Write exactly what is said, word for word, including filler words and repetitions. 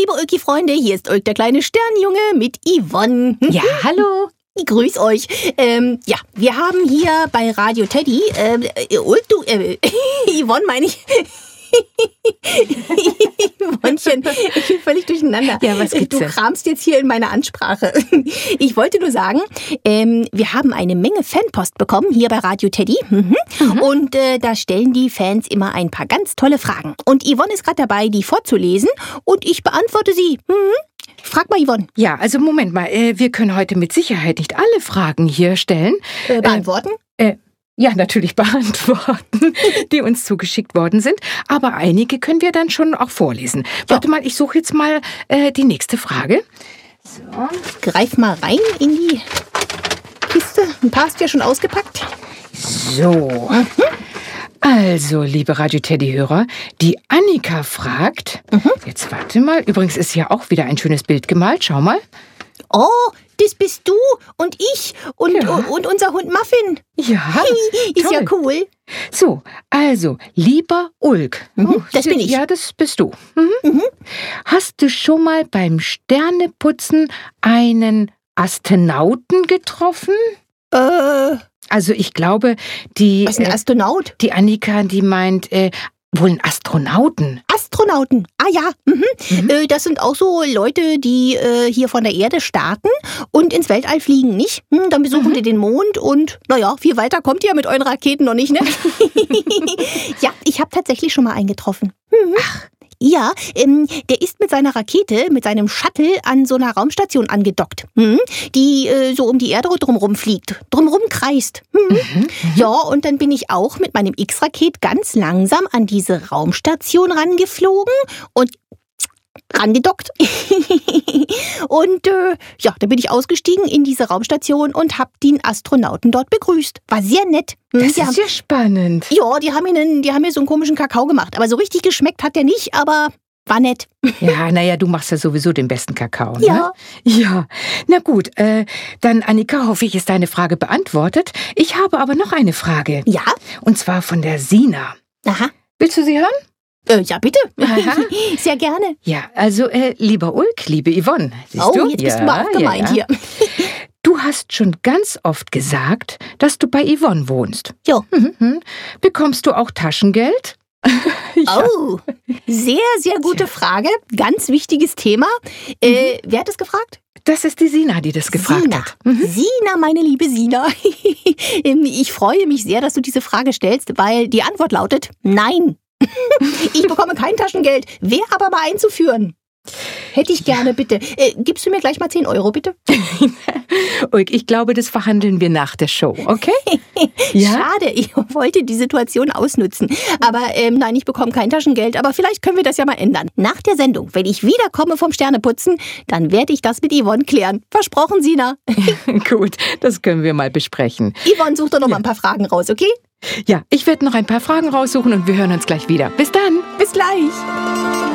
liebe Ulki-Freunde, hier ist Ulk, der kleine Sternjunge mit Yvonne. Ja, hallo. Ich grüß euch. Ähm, ja, wir haben hier bei Radio Teddy, äh, Ulk, du, äh, Yvonne meine ich... Yvonnchen, ich bin völlig durcheinander. Ja, was gibt's Du denn? kramst jetzt hier in meiner Ansprache. Ich wollte nur sagen, ähm, wir haben eine Menge Fanpost bekommen hier bei Radio Teddy. Mhm. Mhm. Und äh, da stellen die Fans immer ein paar ganz tolle Fragen. Und Yvonne ist gerade dabei, die vorzulesen. Und ich beantworte sie. Mhm. Frag mal, Yvonne. Ja, also Moment mal, äh, wir können heute mit Sicherheit nicht alle Fragen hier stellen. Äh, beantworten? Äh, äh, Ja, natürlich beantworten, die uns zugeschickt worden sind. Aber einige können wir dann schon auch vorlesen. Warte mal, ich suche jetzt mal äh, die nächste Frage. So. Greif mal rein in die Kiste. Ein paar hast du ja schon ausgepackt. So. Mhm. Also, liebe Radio-Teddy-Hörer, die Annika fragt, mhm. jetzt warte mal, übrigens ist ja auch wieder ein schönes Bild gemalt, schau mal. Oh, das bist du und ich und, ja. und unser Hund Muffin. Ja, ist toll. Ja cool. So, also, lieber Ulk. Mhm, oh, das bin ich. Ja, das bist du. Mhm. Mhm. Hast du schon mal beim Sterneputzen einen Astronauten getroffen? Äh... Also ich glaube, die... Was ist ein Astronaut? Äh, die Annika, die meint... Äh, Wohl ein Astronauten. Astronauten, ah ja. Mhm. Mhm. Äh, das sind auch so Leute, die äh, hier von der Erde starten und ins Weltall fliegen, nicht? Hm, dann besuchen mhm. die den Mond und, naja, viel weiter kommt ihr mit euren Raketen noch nicht, ne? Ja, ich habe tatsächlich schon mal einen getroffen. Mhm. Ach. Ja, ähm, der ist mit seiner Rakete, mit seinem Shuttle an so einer Raumstation angedockt, hm, die äh, so um die Erde drumherum fliegt, drumherum kreist. Hm. Mhm, ja, und dann bin ich auch mit meinem X-Raket ganz langsam an diese Raumstation rangeflogen und rangedockt. Und äh, ja, dann bin ich ausgestiegen in diese Raumstation und habe den Astronauten dort begrüßt. War sehr nett. Das die ist haben, ja spannend. Ja, die haben, ihnen, die haben mir so einen komischen Kakao gemacht. Aber so richtig geschmeckt hat der nicht, aber war nett. Ja, naja, du machst ja sowieso den besten Kakao, ne? Ja. Ja, na gut, äh, dann Annika, hoffe ich, ist deine Frage beantwortet. Ich habe aber noch eine Frage. Ja? Und zwar von der Sina. Aha. Willst du sie hören? Äh, ja, bitte. Aha. Sehr gerne. Ja, also, äh, lieber Ulk, liebe Yvonne. Siehst oh, du? jetzt bist ja, du mal auch gemeint ja, ja. hier. Du hast schon ganz oft gesagt, dass du bei Yvonne wohnst. Jo. Mhm. Bekommst du auch Taschengeld? Ja. Oh, sehr, sehr gute Frage. Ganz wichtiges Thema. Äh, wer hat das gefragt? Das ist die Sina, die das gefragt Sina. hat. Mhm. Sina, meine liebe Sina. Ich freue mich sehr, dass du diese Frage stellst, weil die Antwort lautet nein. Ich bekomme kein Taschengeld. Wäre aber mal einzuführen. Hätte ich gerne, bitte. Äh, gibst du mir gleich mal zehn Euro, bitte? Ulk, ich glaube, das verhandeln wir nach der Show, okay? Ja? Schade, ich wollte die Situation ausnutzen. Aber ähm, nein, ich bekomme kein Taschengeld. Aber vielleicht können wir das ja mal ändern. Nach der Sendung, wenn ich wiederkomme vom Sterneputzen, dann werde ich das mit Yvonne klären. Versprochen, Sina. Gut, das können wir mal besprechen. Yvonne, such doch noch mal ein paar Fragen raus, okay? Ja, ich werde noch ein paar Fragen raussuchen und wir hören uns gleich wieder. Bis dann. Bis gleich.